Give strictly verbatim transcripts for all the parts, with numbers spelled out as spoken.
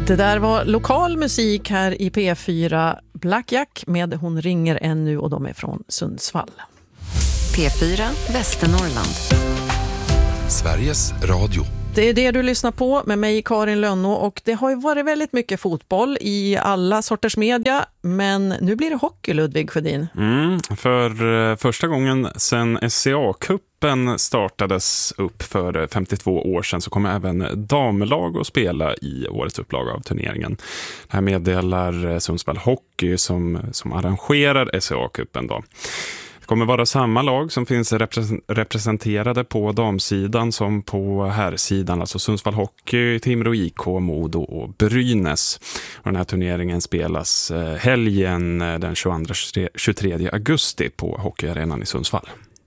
Det där var lokal musik här i P fyra. Black Jack med Hon ringer ännu och de är från Sundsvall. P fyra Västernorrland. Sveriges Radio. Det är det du lyssnar på med mig Karin Lönnå, och det har ju varit väldigt mycket fotboll i alla sorters media, men nu blir det hockey, Ludvig Sjödin. Mm, för första gången sedan S C A-cupen startades upp för femtiotvå år sedan så kommer även damlag att spela i årets upplaga av turneringen. Det här meddelar Sundsvall Hockey som, som arrangerar S C A-cupen då. Det kommer vara samma lag som finns representerade på damsidan som på herrsidan, alltså Sundsvall Hockey, Timrå I K, Modo och Brynäs. Och den här turneringen spelas helgen den tjugoandra till tjugotredje augusti på hockeyarenan i Sundsvall.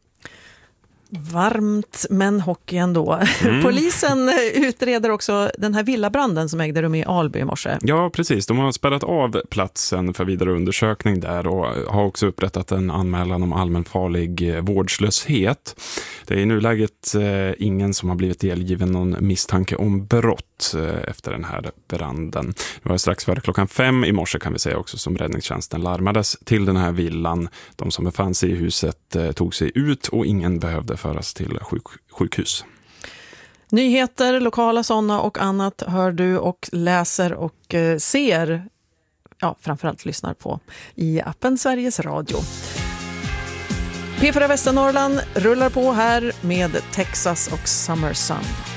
Varmt men hockey ändå. Mm. Polisen utreder också den här villabranden som ägde rum i Alby i morse. Ja, precis. De har spärrat av platsen för vidare undersökning där och har också upprättat en anmälan om allmänfarlig vårdslöshet. Det är i nuläget eh, ingen som har blivit delgiven någon misstanke om brott eh, efter den här branden. Det var strax före klockan fem i morse kan vi säga också som räddningstjänsten larmades till den här villan. De som befann sig i huset eh, tog sig ut och ingen behövde föras till sjuk- sjukhus. Nyheter, lokala sådana och annat hör du och läser och eh, ser, ja framförallt lyssnar på i appen Sveriges Radio. P fyra Västernorrland rullar på här med Texas och Summer Sun.